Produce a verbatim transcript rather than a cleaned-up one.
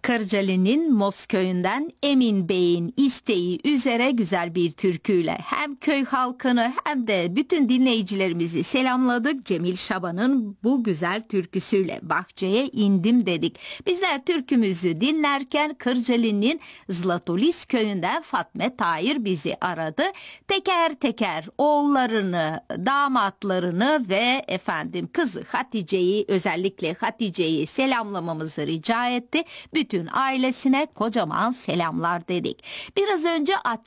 Kırcaali'nin Mos köyünden Emin Bey'in isteği üzere güzel bir türküyle hem köy halkını hem de bütün dinleyicilerimizi selamladık. Cemil Şaban'ın bu güzel türküsüyle bahçeye indim dedik. Bizler türkümüzü dinlerken Kırcaali'nin Zlatolis köyünden Fatme Tahir bizi aradı. Teker teker oğullarını, damatlarını ve efendim kızı Hatice'yi, özellikle Hatice'yi selamlamamızı rica etti. Bütün ailesine kocaman selamlar dedik. Biraz önce